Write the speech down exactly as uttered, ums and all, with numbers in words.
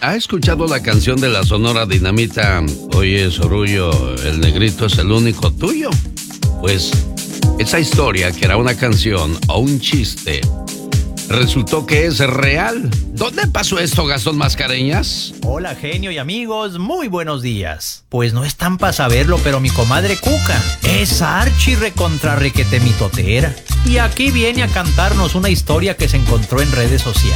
¿Ha escuchado la canción de la Sonora Dinamita? Oye, Sorullo, el negrito es el único tuyo. Pues esa historia, que era una canción o un chiste, resultó que es real. ¿Dónde pasó esto, Gastón Mascareñas? Hola, genio y amigos, muy buenos días. Pues no están para saberlo, pero mi comadre Cuca es archi recontra requete mitotera. Y aquí viene a cantarnos una historia que se encontró en redes sociales.